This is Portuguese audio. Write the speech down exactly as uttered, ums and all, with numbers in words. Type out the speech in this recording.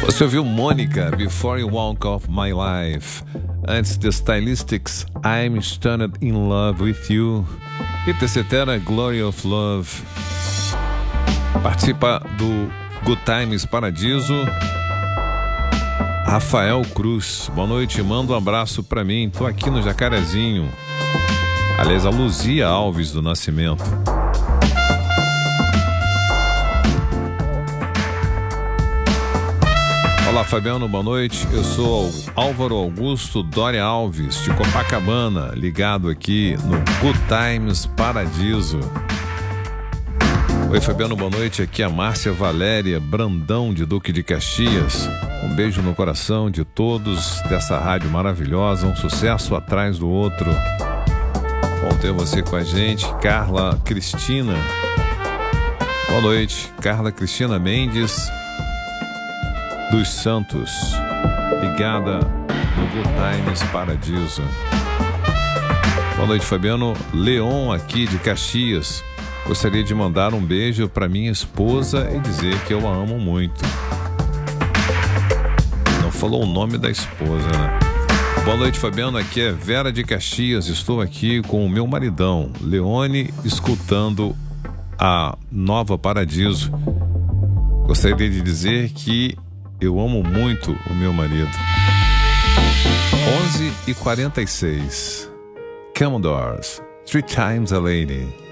Você ouviu Mônica, Before You Walk Off My Life. Antes, The Stylistics, I'm Stunned in Love With You. E Tecetera, Glory of Love. Participa do Good Times Paradiso, Rafael Cruz. Boa noite, manda um abraço pra mim. Tô aqui no Jacarezinho. Aliás, a Luzia Alves do Nascimento. Olá, Fabiano, boa noite. Eu sou Álvaro Augusto Dória Alves, de Copacabana, ligado aqui no Good Times Paradiso. Oi, Fabiano, boa noite. Aqui é a Márcia Valéria Brandão, de Duque de Caxias. Um beijo no coração de todos dessa rádio maravilhosa. Um sucesso atrás do outro. Bom ter você com a gente. Carla Cristina. Boa noite. Carla Cristina Mendes dos Santos, ligada no Good Times Paradiso. Boa noite, Fabiano. Leon aqui de Caxias. Gostaria de mandar um beijo para minha esposa e dizer que eu a amo muito. Não falou o nome da esposa, né? Boa noite, Fabiano. Aqui é Vera de Caxias. Estou aqui com o meu maridão, Leone, escutando a Nova Paradiso. Gostaria de dizer que eu amo muito o meu marido. onze e quarenta e seis. Commodores, Three Times a Lady.